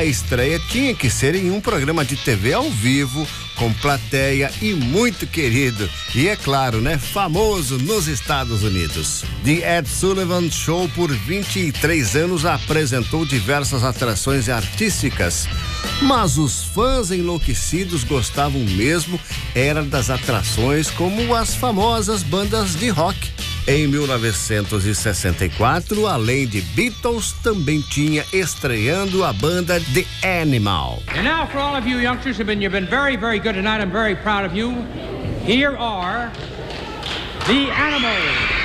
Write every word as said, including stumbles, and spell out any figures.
A estreia tinha que ser em um programa de T V ao vivo, com plateia e muito querido. E é claro, né? Famoso nos Estados Unidos. The Ed Sullivan Show, por vinte e três anos, apresentou diversas atrações artísticas. Mas os fãs enlouquecidos gostavam mesmo era das atrações como as famosas bandas de rock. Em mil novecentos e sessenta e quatro, além de Beatles, também tinha estreando a banda The Animal. And now for all of you youngsters who've been, you've been very, very good tonight, I'm very proud of you. Here are The Animals.